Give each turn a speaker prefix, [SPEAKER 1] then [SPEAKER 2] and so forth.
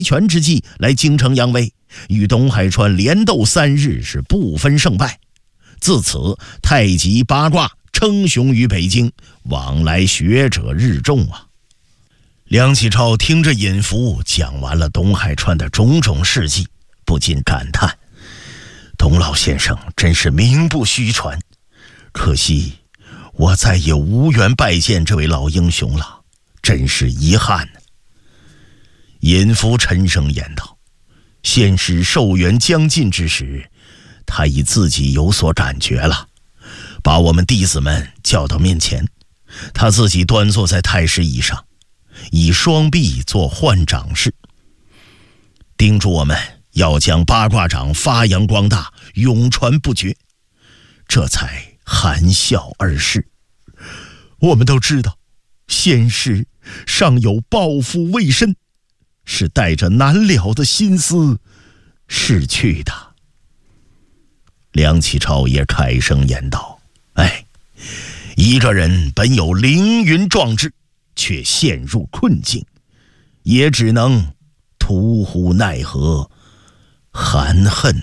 [SPEAKER 1] 权之计来京城扬威，与东海川连斗3日，是不分胜败。自此，太极八卦称雄于北京，往来学者日众啊。梁启超听着尹福讲完了东海川的种种事迹，不禁感叹：董老先生真是名不虚传，可惜我再也无缘拜见这位老英雄了，真是遗憾。尹福沉声言道：先师寿元将近之时，他已自己有所感觉了，把我们弟子们叫到面前，他自己端坐在太师椅上，以双臂做换掌式，叮嘱我们要将八卦掌发扬光大，永传不绝，这才含笑而逝。我们都知道，先师尚有抱负未深，是带着难了的心思逝去的。梁启超也开声言道：一个人本有凌云壮志，却陷入困境，也只能徒呼奈何，含恨